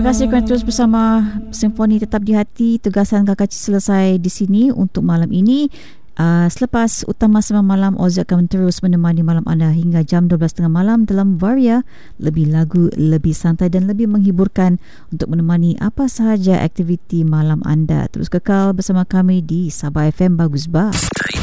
kasih kerana terus bersama Simfoni Tetap di Hati. Tugasan Kak Cik selesai di sini untuk malam ini. Selepas utama semalam malam, Oz akan terus menemani malam anda hingga jam 12.30 malam dalam Varia. Lebih lagu, lebih santai dan lebih menghiburkan untuk menemani apa sahaja aktiviti malam anda. Terus kekal bersama kami di Sabah FM Bagus Bah.